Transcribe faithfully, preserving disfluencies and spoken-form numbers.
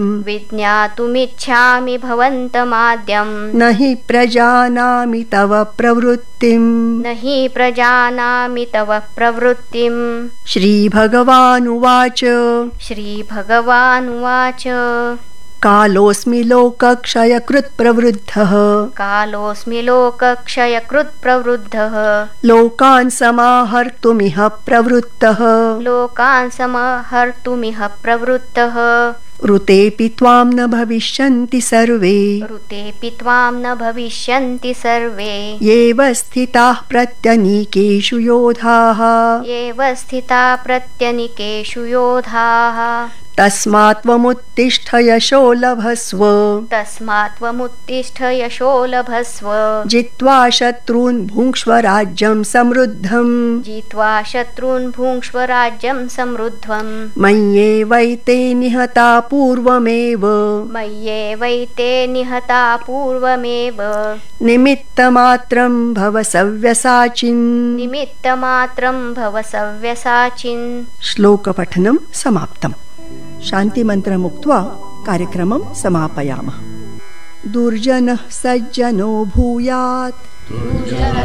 विज्ञातुमिच्छामि भवन्तमाद्यं न हि प्रजानामि तव प्रवृत्तिं न हि प्रजानामि तव प्रवृत्तिं। श्रीभगवानुवाच श्रीभगवानुवाच कालोऽस्मि लोकक्षयकृत् प्रवृद्धः कालोऽस्मि लोकक्षयकृत् प्रवृद्धः लोकान् समाहर्तुमिह प्रवृत्तः लोकान् समाहर्तुमिह प्रवृत्तः। ऋतेऽपि त्वां न भविष्यन्ति सर्वे ऋतेऽपि त्वां न भविष्यन्ति सर्वे येव स्थिताः प्रत्यनीकेषु योधाः येव स्थिताः प्रत्यनीकेषु योधाः। तस्मात् त्वमुत्तिष्ठ यशो लभस्व तस्मात् त्वमुत्तिष्ठ यशो लभस्व जित्वा शत्रून् भुङ्क्ष्व राज्यं समृद्धम् जित्वा शत्रून् भुङ्क्ष्व राज्यं समृद्धम्। मय्येवैते निहता पूर्वमेव मय्येवैते निहता पूर्वमेव निमित्तमात्रं भव सव्यसाचिन् निमित्तमात्रं भव सव्यसाचिन्। श्लोकपठनं समाप्तम्। शान्तिमन्त्रमुक्त्वा कार्यक्रमं समापयामः। दुर्जनः सज्जनो भूयात्